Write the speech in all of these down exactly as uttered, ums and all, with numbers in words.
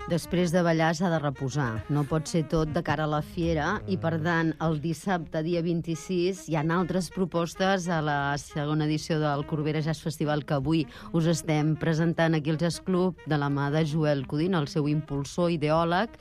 Després de ballar s'ha de reposar. No pot ser tot de cara a la fiera i, per tant, el dissabte, dia vint-i-sis, hi ha altres propostes a la segona edició del Corbera Jazz Festival que avui us estem presentant aquí al Jazz Club de la mà de Joel Codina, el seu impulsor, ideòleg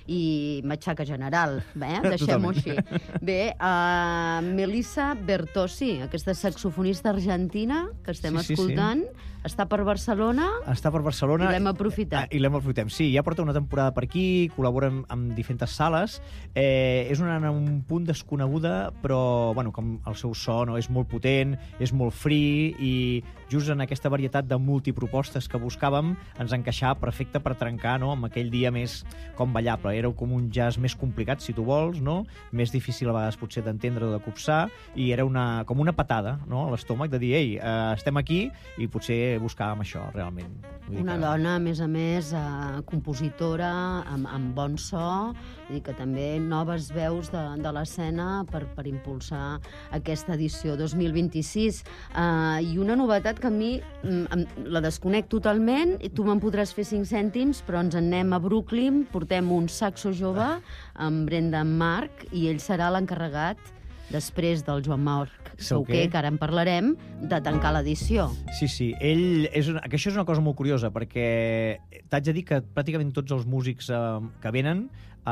i matxaca general, eh? Deixem-ho així. Bé, uh, Melissa Bertossi, aquesta saxofonista argentina que estem sí, escoltant, sí, sí. està per Barcelona. Està per Barcelona. I l'hem aprofitat. I l'hem aprofitat, sí. Ja porta una temporada per aquí, col·labora amb, amb diferents sales. Eh, és una nana un punt desconeguda, però, bueno, com el seu so no, és molt potent, és molt free, i just en aquesta varietat de multipropostes que buscàvem ens encaixava perfecte per trencar, no?, amb aquell dia més com ballable. Era com un jazz més complicat, si tu vols, no? Més difícil a vegades potser d'entendre o de copsar, i era una, com una patada, no?, a l'estómac, de dir, ei, eh, estem aquí, i potser buscàvem això, realment. Vull dir una que... dona, a més a més, eh, compositora, amb, amb bon so, vull dir que també noves veus de, de l'escena per, per impulsar aquesta edició dos mil vint-i-sis. Eh, I una novetat que a mi mm, la desconec totalment, i tu me'n podràs fer cinc cèntims, però ens en anem a Brooklyn, portem un saxo jove amb Brendan Mark, i ell serà l'encarregat, després del Joan Marc Sauquer, que ara en parlarem, de tancar l'edició. Sí, sí. Ell és una, que això és una cosa molt curiosa, perquè t'haig de dir que pràcticament tots els músics eh, que venen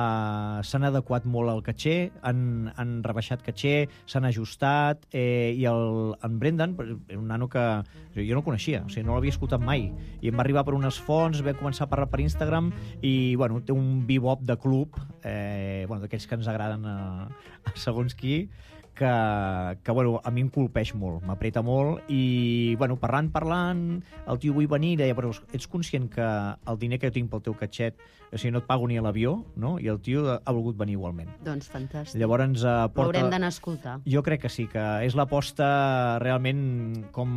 Uh, s'han adequat molt al caché, han, han rebaixat caché, s'han ajustat, eh, i el, en Brendan era un nano que jo no el coneixia, o sigui, no l'havia escoltat mai, i em va arribar per unes fonts, va començar a parlar per Instagram, i bueno, té un bebop de club, eh, bueno, d'aquells que ens agraden a, a segons qui, que, que bueno, a mi em colpeix molt, m'apreta molt, i bueno, parlant, parlant, el tio vull venir, deia, però ets conscient que el diner que jo tinc pel teu catxet, o sigui, no et pago ni a l'avió, no? I el tio ha volgut venir igualment. Doncs fantàstic. Llavors, eh, porta... L'haurem d'anar a escoltar. Jo crec que sí, que és l'aposta realment com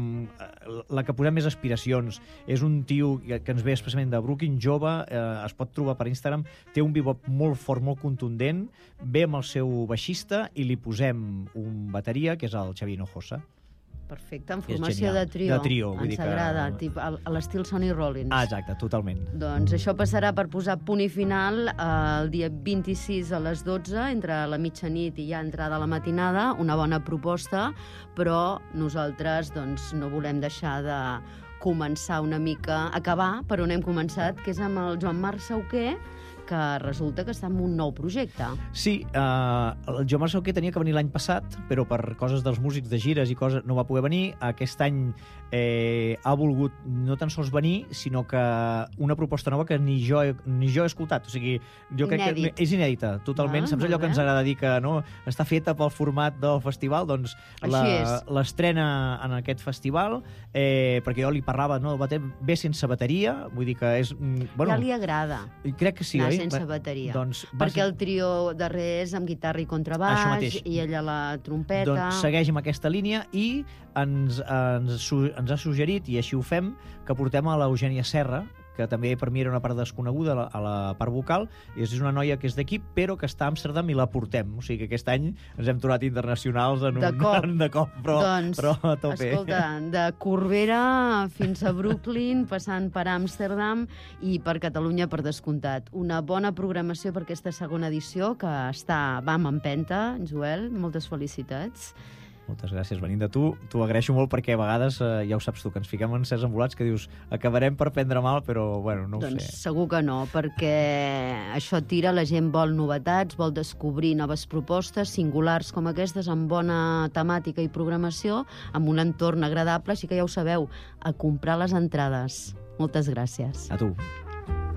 la que posem més aspiracions. És un tio que ens ve especialment de Brooklyn, jove, eh, es pot trobar per Instagram, té un bebop molt fort, molt contundent, ve amb el seu baixista i li posem un bateria, que és el Xavier Hinojosa. Perfecte, en formació de trio. De trio, vull Ens dir que... agrada, tip, a l'estil Sonny Rollins. Ah, exacte, totalment. Doncs això passarà per posar punt i final eh, el dia vint-i-sis a les dotze, entre la mitjanit i ja entrada a la matinada, una bona proposta, però nosaltres doncs, no volem deixar de començar una mica, acabar per on hem començat, que és amb el Joan Marc Sauquer, que resulta que està en un nou projecte. Sí, eh, el Joan Marc Sauquer tenia que venir l'any passat, però per coses dels músics de gires i coses no va poder venir. Aquest any eh, ha volgut no tan sols venir, sinó que una proposta nova que ni jo he, ni jo he escoltat. O sigui, jo crec Inèdit. que és inèdita, totalment. Ah, Saps allò que ens agrada dir que no, està feta pel format del festival? Doncs l'estrena en aquest festival, eh, perquè jo li parlava, no, ve sense bateria, vull dir que és... Bueno, ja li agrada. Crec que sí, anar oi? sense bateria. Doncs, perquè el trio darrer és amb guitarra i contrabaix, i ella la trompeta. Doncs segueix amb aquesta línia i ens, ens, ens ha suggerit, i així ho fem, que portem a l'Eugènia Serra, que també per mi era una part desconeguda a la, a la part vocal, i és una noia que és d'aquí, però que està a Amsterdam i la portem. O sigui que aquest any ens hem tornat internacionals en un, de cop. de cop, però, doncs, però a tope. Escolta, de Corbera fins a Brooklyn, passant per Amsterdam i per Catalunya, per descomptat. Una bona programació per aquesta segona edició, que està, va amb empenta, Joel, moltes felicitats. Moltes gràcies, venint de tu. T'ho agraeixo molt perquè a vegades, eh, ja ho saps tu, que ens fiquem en certs embolats que dius acabarem per prendre mal, però bueno, no ho doncs, sé. Doncs segur que no, perquè això tira, la gent vol novetats, vol descobrir noves propostes singulars com aquestes, amb bona temàtica i programació, amb un entorn agradable, així que ja ho sabeu, a comprar les entrades. Moltes gràcies. A tu.